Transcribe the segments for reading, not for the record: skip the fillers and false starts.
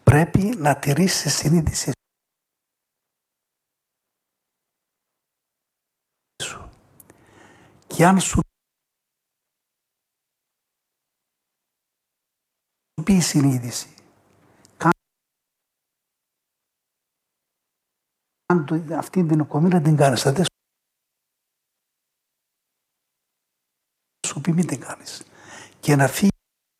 πρέπει να τηρήσεις τη συνείδησή σου. Και αν σου πει η συνείδηση, αυτή την κομμή την κάνεις, θα σου πει μην την κάνεις. Και να φύγει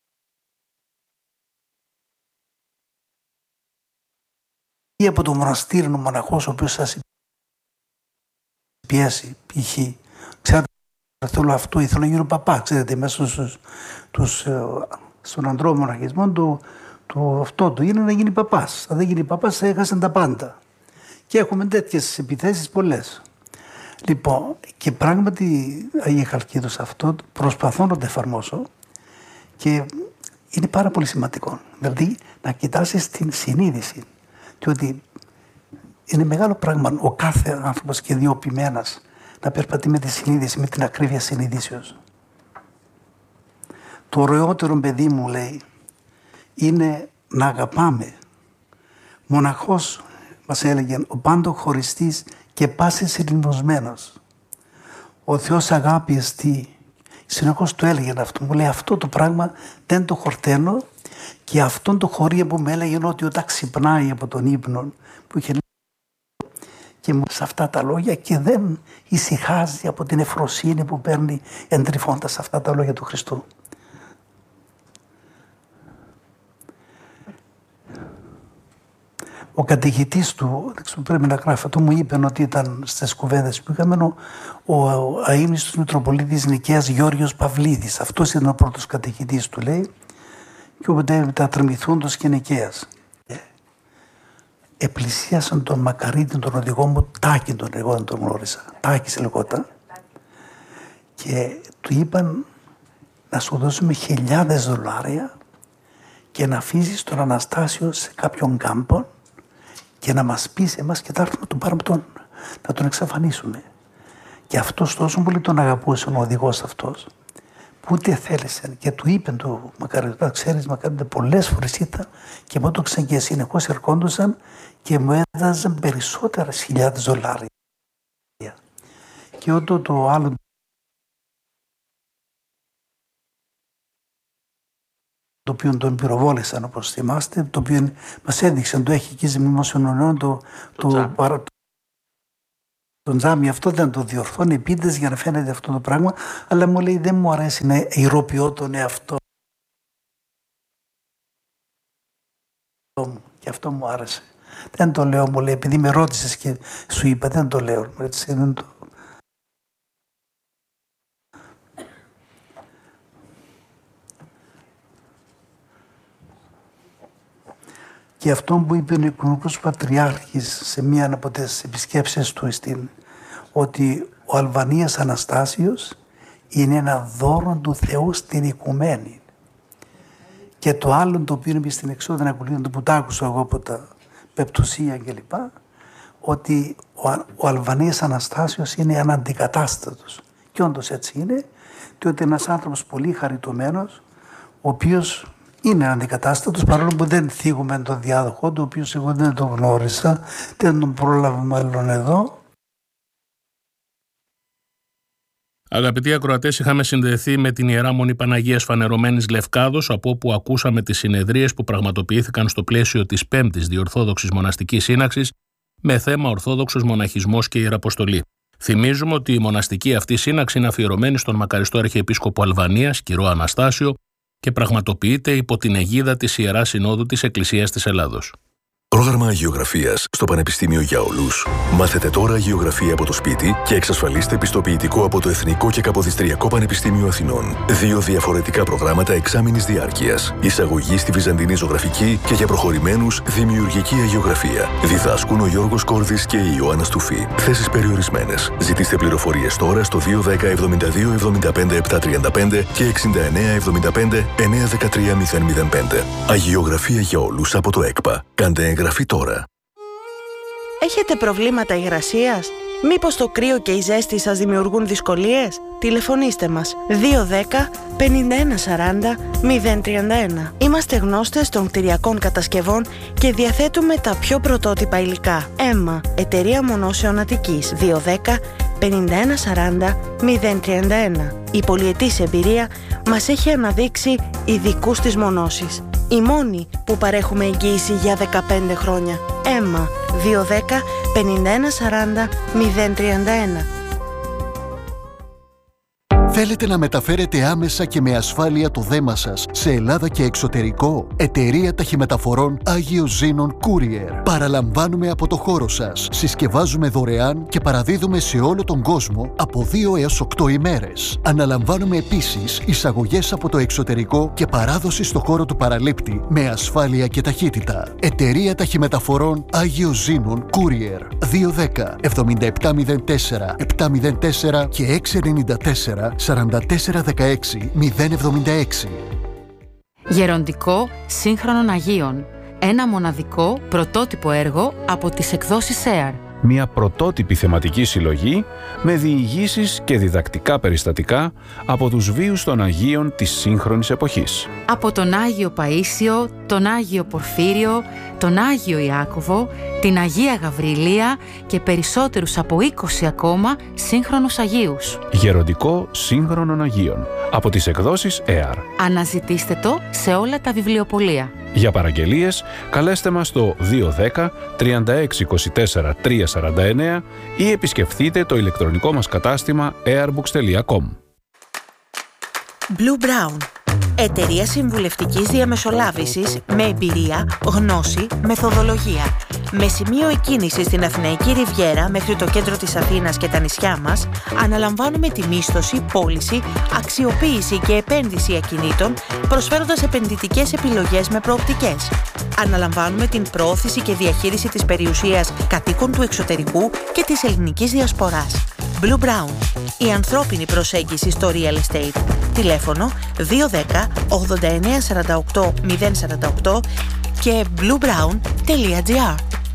από το μοναστήρι ο μοναχός ο οποίος σας πιέσει, π.χ. Ξέρετε, θέλω αυτό ή θέλω να γίνω παπά. Ξέρετε, μέσα στον ανδρό μοναχισμό αυτό του είναι να γίνει παπάς. Αν δεν γίνει παπάς, έχασαν τα πάντα. Και έχουμε τέτοιες επιθέσεις πολλές. Λοιπόν, και πράγματι, Αγία Χαλκίδος, αυτό προσπαθώ να το εφαρμόσω και είναι πάρα πολύ σημαντικό. Δηλαδή, να κοιτάσεις την συνείδηση. Διότι είναι μεγάλο πράγμα ο κάθε άνθρωπος και ιδιοποιημένας να περπατεί με τη συνείδηση, με την ακρίβεια συνείδησεως. Το ωραιότερο, παιδί μου, λέει, είναι να αγαπάμε. Μοναχός, μας έλεγε, ο πάντο χωριστής και πάσης ειρηνοσμένος. Ο Θεός αγάπη εστί. Συνεχώς το έλεγε αυτό. Μου λέει αυτό το πράγμα δεν το χορταίνω και αυτόν το χωρί που με έλεγε ότι όταν ξυπνάει από τον ύπνο που είχε και σε αυτά τα λόγια και δεν ησυχάζει από την ευφροσύνη που παίρνει εντρυφώντας αυτά τα λόγια του Χριστού. Ο κατηχητής του, πρέπει να γράφει αυτό, μου είπε ότι ήταν στις κουβέντες που είχαμε ο αείμνηστος Μητροπολίτης Νικαίας Γεώργιος Παυλίδης. Αυτός ήταν ο πρώτος κατηχητής του, λέει, και όποτε μετατριμηθούντος και Νικαίας. Επλησίασαν τον Μακαρίτη, τον οδηγό μου, Τάκη εγώ δεν τον γνώρισα. Τάκης λεγόταν. Και του είπαν να σου δώσουμε $1,000 και να αφήσεις τον Αναστάσιο σε κάποιον κάμπο και να μας πεις εμάς και θα έρθουμε να τον πάρουμε να τον εξαφανίσουμε. Και αυτός τόσο πολύ τον αγαπούσε ο οδηγός αυτός, που ούτε θέλησε. Και του είπε του Μακαρίτη, ξέρεις Μακαρίτη, πολλές φορές ήταν και μου το και συνεχώς ερχόντουσαν και μου έδαζαν περισσότερα $1,000. Και όταν το άλλο το οποίο τον πυροβόλησαν, όπως θυμάστε, το οποίο μας έδειξαν, το έχει εκεί ζημιμοσιονονών, τον τζάμι αυτό δεν το διορθώνει επίτηδες για να φαίνεται αυτό το πράγμα, αλλά μου λέει δεν μου αρέσει να ηρωποιώ τον εαυτό μου και αυτό μου άρεσε. Δεν το λέω, μου λέει, επειδή με ρώτησες και σου είπα, δεν το λέω. Έτσι, δεν το... Και αυτό που είπε ο Οικουμενικός Πατριάρχης σε μία από τις επισκέψεις του ότι ο Αλβανίας Αναστάσιος είναι ένα δώρο του Θεού στην οικουμένη. Και το άλλο το οποίο είναι στην εξώδυνα κουλίδα που τα άκουσα εγώ από τα Πεπτουσία κλπ. Ότι ο Αλβανίας Αναστάσιος είναι αναντικατάστατος. Και όντως έτσι είναι, διότι ένας άνθρωπος πολύ χαριτωμένος, ο οποίος είναι αντικατάστατος, παρόλο που δεν θίγουμε τον διάδοχο του, ο οποίος εγώ δεν τον γνώρισα, δεν τον πρόλαβα μάλλον εδώ. Αγαπητοί ακροατές, είχαμε συνδεθεί με την Ιερά Μονή Παναγίας Φανερωμένης Λευκάδος, από όπου ακούσαμε τις συνεδρίες που πραγματοποιήθηκαν στο πλαίσιο της 5ης Διορθόδοξης Μοναστικής Σύναξης με θέμα Ορθόδοξος Μοναχισμός και Ιεραποστολή. Θυμίζουμε ότι η μοναστική αυτή σύναξη είναι αφιερωμένη στον μακαριστό Αρχιεπίσκοπο Αλβανίας, Κυρώ Αναστάσιο, και πραγματοποιείται υπό την αιγίδα της Ιεράς Συνόδου της Εκκλησίας της Ελλάδος. Πρόγραμμα Αγιογραφίας στο Πανεπιστήμιο για Όλους. Μάθετε τώρα Αγιογραφία από το σπίτι και εξασφαλίστε πιστοποιητικό από το Εθνικό και Καποδιστριακό Πανεπιστήμιο Αθηνών. 2 διαφορετικά προγράμματα εξάμηνης διάρκειας. Εισαγωγή στη Βυζαντινή Ζωγραφική και για προχωρημένους Δημιουργική Αγιογραφία. Διδάσκουν ο Γιώργος Κόρδης και η Ιωάννα Στουφή. Θέσεις περιορισμένες. Ζητήστε πληροφορίες τώρα στο 210 72 75 735 και 69 75 913 005. Αγιογραφία για Όλους από το ΕΚΠΑ. Κάντε εγγραφή τώρα. Έχετε προβλήματα υγρασίας? Μήπως το κρύο και η ζέστη σας δημιουργούν δυσκολίες? Τηλεφωνήστε μας 210 51 40 031. Είμαστε γνώστες των κτηριακών κατασκευών και διαθέτουμε τα πιο πρωτότυπα υλικά. ΕΜΜΑ, Εταιρεία Μονώσεων Αττικής, 210 51 40 031. Η πολυετής εμπειρία μας έχει αναδείξει ειδικούς της μονώσης. Η μόνη που παρέχουμε εγγύηση για 15 χρόνια. ΕΜΜΑ, 210 51 40 031. Θέλετε να μεταφέρετε άμεσα και με ασφάλεια το δέμα σας σε Ελλάδα και εξωτερικό? Εταιρεία Ταχυμεταφορών Άγιος Ζήνων Courier. Παραλαμβάνουμε από το χώρο σας. Συσκευάζουμε δωρεάν και παραδίδουμε σε όλο τον κόσμο από 2 έως 8 ημέρες. Αναλαμβάνουμε επίσης εισαγωγές από το εξωτερικό και παράδοση στο χώρο του παραλήπτη με ασφάλεια και ταχύτητα. Εταιρεία Ταχυμεταφορών Άγιος Ζήνων Courier. 210 7704 704 και 694 4416 076. Γεροντικό Σύγχρονων Αγίων. Ένα μοναδικό πρωτότυπο έργο από τις εκδόσεις ΕΑΡ. Μια πρωτότυπη θεματική συλλογή με διηγήσεις και διδακτικά περιστατικά από τους βίους των Αγίων της σύγχρονης εποχής. Από τον Άγιο Παΐσιο, τον Άγιο Πορφύριο, τον Άγιο Ιάκωβο, την Αγία Γαβριλία και περισσότερους από 20 ακόμα σύγχρονους Αγίους. Γεροντικό Σύγχρονων Αγίων από τις εκδόσεις ΕΑΡ. Αναζητήστε το σε όλα τα βιβλιοπωλεία. Για παραγγελίες, καλέστε μας στο 210 36 24 349 ή επισκεφτείτε το ηλεκτρονικό μας κατάστημα airbooks.com. Blue Brown. Εταιρεία συμβουλευτικής διαμεσολάβησης με εμπειρία, γνώση, μεθοδολογία. Με σημείο εκκίνηση στην Αθηναϊκή Ριβιέρα μέχρι το κέντρο της Αθήνας και τα νησιά μας, αναλαμβάνουμε τη μίσθωση, πώληση, αξιοποίηση και επένδυση ακινήτων, προσφέροντας επενδυτικές επιλογές με προοπτικές. Αναλαμβάνουμε την προώθηση και διαχείριση της περιουσίας κατοίκων του εξωτερικού και της ελληνικής διασποράς. Blue Brown. Η ανθρώπινη προσέγγιση στο real estate. Τηλέφωνο 210 89 48 048 και bluebrown.gr.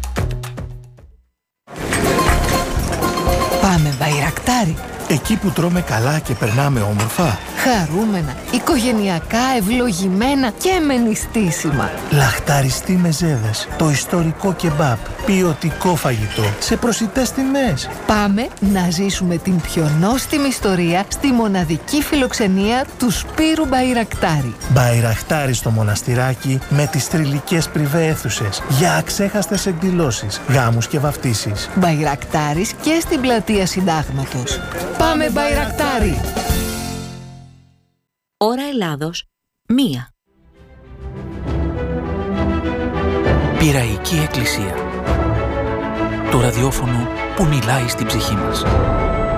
Πάμε Μπαϊρακτάρι. Εκεί που τρώμε καλά και περνάμε όμορφα. Χαρούμενα, οικογενειακά, ευλογημένα και με νηστίσιμα. Λαχταριστή μεζέδες, το ιστορικό κεμπάπ, ποιοτικό φαγητό, σε προσιτές τιμές. Πάμε να ζήσουμε την πιο νόστιμη ιστορία στη μοναδική φιλοξενία του Σπύρου Μπαϊρακτάρι. Μπαϊρακτάρι στο μοναστηράκι με τις θρυλικές πριβέ αίθουσες για αξέχαστες εκδηλώσεις, γάμους και βαφτίσεις. Μπαϊρακτάρις και στην πλατεία Συντάγματος. Πάμε Μπαϊρακτάρι! Ώρα Ελλάδος, 1. Πειραϊκή Εκκλησία. Το ραδιόφωνο που μιλάει στην ψυχή μας.